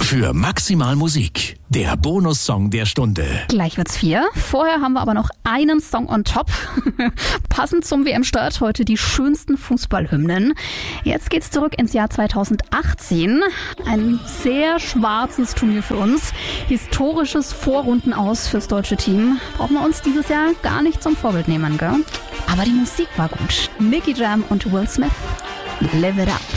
für Maximal Musik, der Bonussong der Stunde. Gleich wird's 4. Vorher haben wir aber noch einen Song on top. Passend zum WM-Start heute die schönsten Fußballhymnen. Jetzt geht's zurück ins Jahr 2018. Ein sehr schwarzes Turnier für uns. Historisches Vorrundenaus fürs deutsche Team. Brauchen wir uns dieses Jahr gar nicht zum Vorbild nehmen, gell? Aber die Musik war gut. Nicky Jam und Will Smith. Live it up.